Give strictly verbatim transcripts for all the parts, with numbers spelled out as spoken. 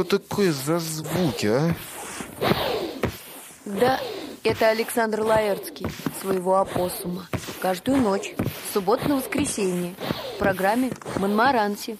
что такое за звуки, а? Да, это Александр Лаэртский, своего опоссума. Каждую ночь, в субботу на воскресенье, в программе «Монмаранси».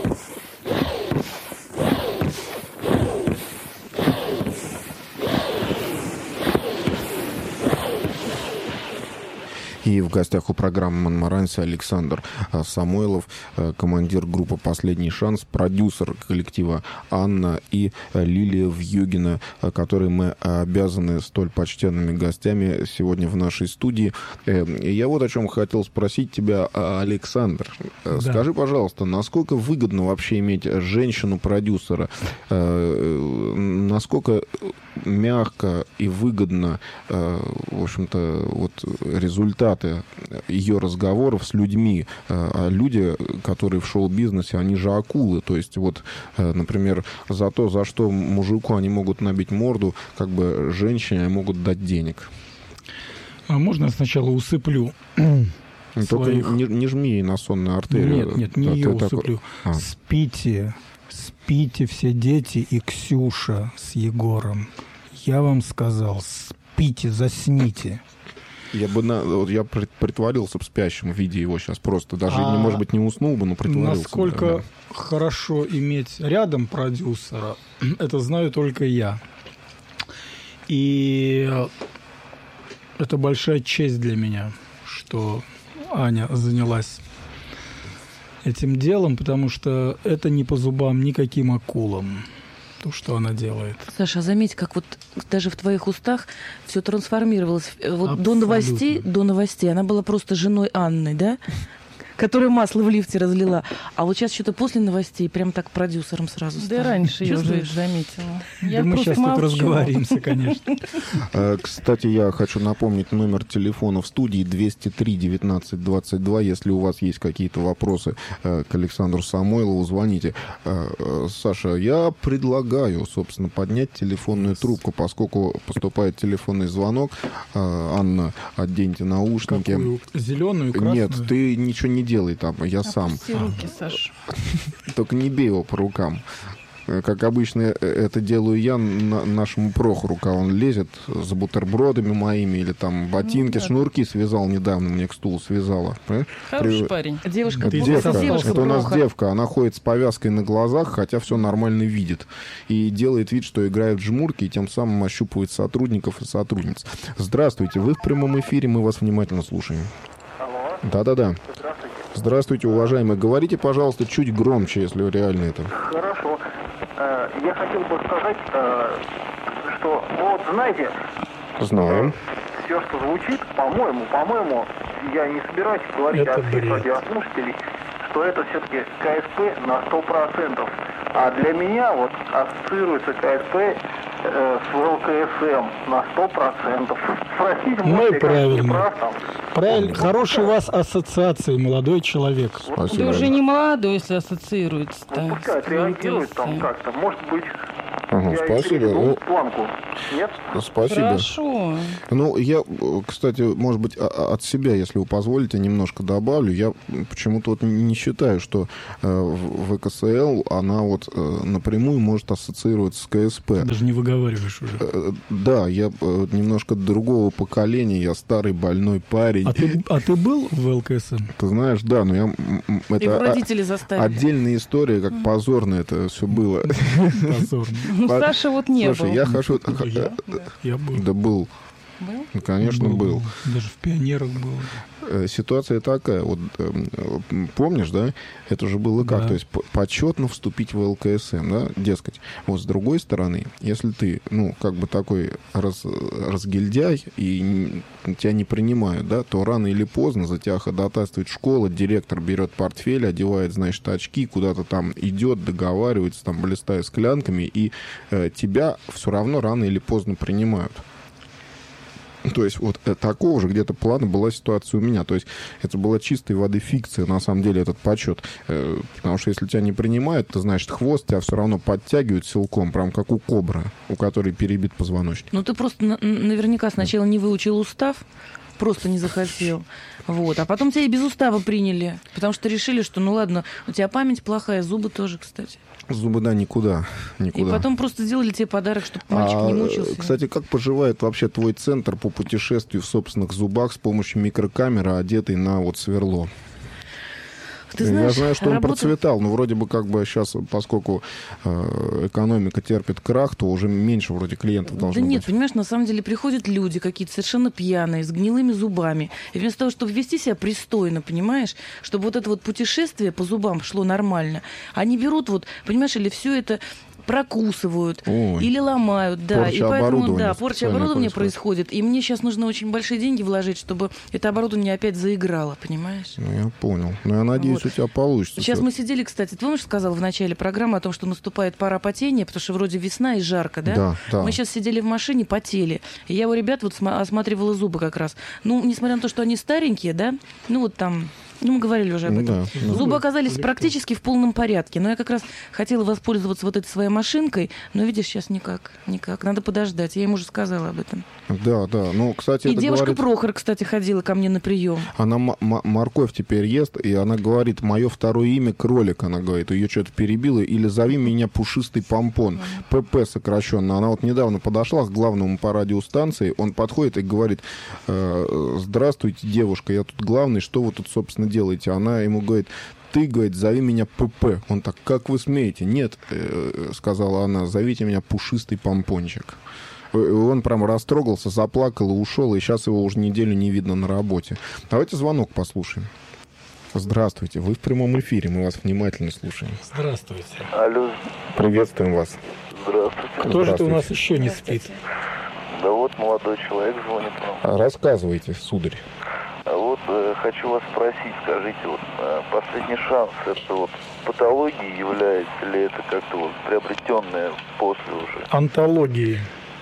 И в гостях у программы «Монмаранси» Александр Самойлов, командир группы «Последний шанс», продюсер коллектива Анна и Лилия Вьюгина, которые мы обязаны столь почтенными гостями сегодня в нашей студии. И я вот о чем хотел спросить тебя, Александр. Да. Скажи, пожалуйста, насколько выгодно вообще иметь женщину-продюсера? Насколько мягко и выгодно, в общем-то, вот результаты ее разговоров с людьми, а люди, которые в шоу-бизнесе, они же акулы, то есть вот, например, за то, за что мужику они могут набить морду, как бы женщине могут дать денег. А можно я сначала усыплю? Только своих... не, не жми ей на сонную артерию. Нет, нет, не да, ее ты усыплю. Так... А. Спите, спите все дети и Ксюша с Егором. Я вам сказал, спите, засните. Я бы на, вот я притворился в спящем виде его сейчас просто. Даже, а может быть, не уснул бы, но притворился. Насколько да, да. хорошо иметь рядом продюсера, это знаю только я. И это большая честь для меня, что Аня занялась этим делом, потому что это не по зубам никаким акулам. То, что она делает. Саша, заметь, как вот даже в твоих устах все трансформировалось. Вот Абсолютно. до новостей, до новостей она была просто женой Анны, да? Которая масло в лифте разлила. А вот сейчас что-то после новостей прям так продюсером сразу стала. Да раньше я уже заметила. Я да мы сейчас молчу. Тут разговоримся, конечно. Кстати, я хочу напомнить номер телефона в студии двести три девятнадцать двадцать два. Если у вас есть какие-то вопросы к Александру Самойлову, звоните. Саша, я предлагаю, собственно, поднять телефонную трубку, поскольку поступает телефонный звонок. Анна, оденьте наушники. Какую? Зеленую, красную? Нет, ты ничего не делай там, я Опусти сам. руки, Саш. Только не бей его по рукам. Как обычно это делаю я нашему Прохору, когда он лезет за бутербродами моими или там ботинки, ну, да. Шнурки связал недавно, мне к стулу связала. Хороший При... парень. Девушка, это, девка. Это, девушка это у нас девка, она ходит с повязкой на глазах, хотя все нормально видит. И делает вид, что играет в жмурки, и тем самым ощупывает сотрудников и сотрудниц. Здравствуйте, вы в прямом эфире, мы вас внимательно слушаем. Алло. Да-да-да. Здравствуйте. Здравствуйте, уважаемый. Говорите, пожалуйста, чуть громче, если реально это. Хорошо. Я хотел бы сказать, что, вот, знаете... Знаем. Все, что звучит, по-моему, по-моему, я не собираюсь говорить это о всех бред. радиослушателей, что это все-таки КСП на сто процентов. А для меня вот ассоциируется КСП э, с ВЛКСМ на сто процентов. Спросите, ну может, и правильно. Прав, там. Правильно. Хорошие у вас ассоциации, молодой человек. Спасибо. Да уже не молодой, если ассоциируется-то. Ну, пускай отреагирует там как-то. Может быть, ага, я спасибо. Ну, планку. Нет? Спасибо. Хорошо. Ну, я, кстати, может быть, от себя, если вы позволите, немножко добавлю. Я почему-то вот не считаю, что ВКСЛ, она вот напрямую может ассоциироваться с КСП. Ты даже не выговариваешь уже. Да, я немножко другого поколения, я старый больной парень. А ты, а ты был в ЛКСМ? Ты знаешь, да, но я... Это родители заставили. Отдельная история, как mm. позорно это все было. Позорно. Ну, Саша вот не был. Слушай, я хожу... Я был. Да был. Был? Конечно, был. был. Даже в пионерах был. Ситуация такая, вот помнишь, да, это же было как, да. То есть почетно вступить в ЛКСМ, да, дескать. Вот с другой стороны, если ты, ну, как бы такой раз, разгильдяй и тебя не принимают, да, то рано или поздно за тебя ходатайствует школа, директор берет портфель, одевает, значит, очки, куда-то там идет, договаривается, там, блистая склянками, и э, тебя все равно рано или поздно принимают. То есть вот такого же где-то плана была ситуация у меня. То есть это была чистой воды фикция, на самом деле, этот почет. Потому что если тебя не принимают, то, значит, хвост тебя все равно подтягивают силком, прям как у кобры, у которой перебит позвоночник. Ну ты просто наверняка сначала не выучил устав, просто не захотел. Вот. А потом тебя и без устава приняли, потому что решили, что ну ладно, у тебя память плохая, зубы тоже, кстати. Зубы, да, никуда, никуда. И потом просто сделали тебе подарок, чтобы мальчик а, не мучился. Кстати, как поживает вообще твой центр по путешествию в собственных зубах с помощью микрокамеры, одетой на вот сверло? Ты знаешь, я знаю, что он работа... процветал, но вроде бы как бы сейчас, поскольку э, экономика терпит крах, то уже меньше вроде клиентов должно быть. Да нет, быть. понимаешь, на самом деле приходят люди какие-то совершенно пьяные, с гнилыми зубами. И вместо того, чтобы вести себя пристойно, понимаешь, чтобы вот это вот путешествие по зубам шло нормально, они берут вот, понимаешь, или все это прокусывают, Ой. или ломают, да. Порча и поэтому, оборудования да, порча оборудования происходит. происходит. И мне сейчас нужно очень большие деньги вложить, чтобы это оборудование опять заиграло, понимаешь? Ну, я понял. Но я надеюсь, Вот. у тебя получится. Сейчас мы сидели, кстати, ты помнишь, сказал в начале программы о том, что наступает пора потения, потому что вроде весна и жарко, да? Да, да. Мы сейчас сидели в машине, потели. И я у ребят вот сма- осматривала зубы как раз. Ну, несмотря на то, что они старенькие, да, ну вот там... Ну, мы говорили уже об Ну этом. да, да. Зубы оказались практически в полном порядке. Но я как раз хотела воспользоваться вот этой своей машинкой, но, видишь, сейчас никак, никак. Надо подождать. Я ему уже сказала об этом. Да, да. Ну, кстати, И это девушка говорит... Прохор, кстати, ходила ко мне на прием. Она м- м- морковь теперь ест, и она говорит, мое второе имя кролик, она говорит, ее что-то перебило, или зови меня пушистый помпон, ПП сокращенно. Она вот недавно подошла к главному по радиостанции, он подходит и говорит, э, здравствуйте, девушка, я тут главный, что вы тут, собственно, делаете? Она ему говорит, ты, говорит, зови меня ПП. Он так, как вы смеете? Нет, э, сказала она, зовите меня пушистый помпончик. Он прям растрогался, заплакал и ушел, и сейчас его уже неделю не видно на работе. Давайте звонок послушаем. Здравствуйте, вы в прямом эфире, мы вас внимательно слушаем. Здравствуйте. Алло, Приветствуем вас. здравствуйте. Кто же у нас еще не спит? Да вот молодой человек звонит вам. Рассказывайте, сударь. А вот э, хочу вас спросить, скажите, вот э, последний шанс, это вот патологией является ли это как-то вот приобретенное после уже? Антологии.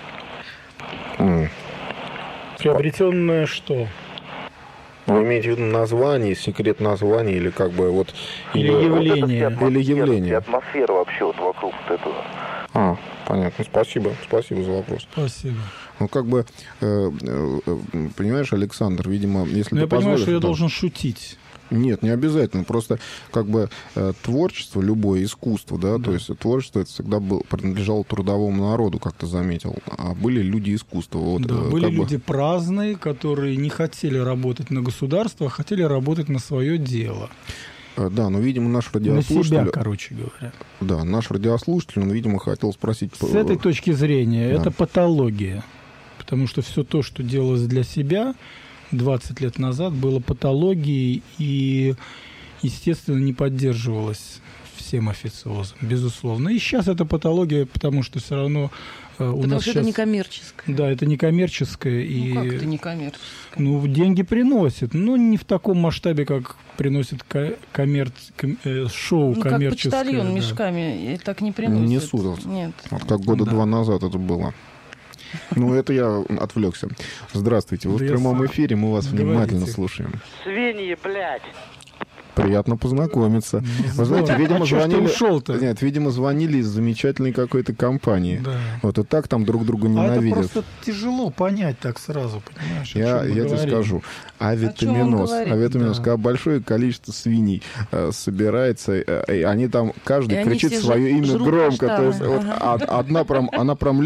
М. Приобретенное что? Вы имеете в виду название, секрет названия, или как бы вот... Или или- явление. Вот это вся Или атмосфера, явление. вся атмосфера вообще вот вокруг вот этого. А, понятно, спасибо, спасибо за вопрос. Спасибо. Ну, как бы, э, э, понимаешь, Александр, видимо, если Но ты я понимаю, позволишь... что я да. должен шутить. Нет, не обязательно. Просто как бы э, творчество, любое искусство, да, Да. то есть творчество это всегда был, принадлежало трудовому народу, как ты заметил, а были люди искусства. Вот, Да, э, были как бы- люди праздные, которые не хотели работать на государство, а хотели работать на свое дело. Э, Да, но, видимо, наш На радиослушатель... себя, короче говоря. Да, наш радиослушатель, он, видимо, хотел спросить... С этой точки зрения Да. это патология. Потому что все то, что делалось для себя двадцать лет назад, было патологией и, естественно, не поддерживалось всем официозом, безусловно. И сейчас это патология, потому что все равно э, у Потому нас что сейчас... это некоммерческое. Да, это некоммерческое. И... Ну, как это некоммерческое? Ну, деньги приносит, но не в таком масштабе, как приносит ко- коммерц... ком- э, шоу Ну, как коммерческое. почтальон да. мешками и так не приносит. Несут. Нет. Вот как года Да. два назад это было. Ну, это я отвлекся. Здравствуйте, вы Да в я прямом сам. эфире, мы вас Говорите. внимательно слушаем. Свиньи, блядь. Приятно познакомиться. Вы знаете, видимо, А чё ж ты звонили... ушел-то? Нет, видимо, звонили из замечательной какой-то компании. Да. Вот и так там друг друга А это ненавидят. просто тяжело понять так сразу, понимаешь? о Я, чём мы я тебе говорим. скажу, О авитаминоз, чём он говорит? авитаминоз, Да. когда большое количество свиней э, собирается, э, и они там, каждый И они кричит все свое жрут имя каштаны. громко, то есть вот Ага. од- одна прям, она прям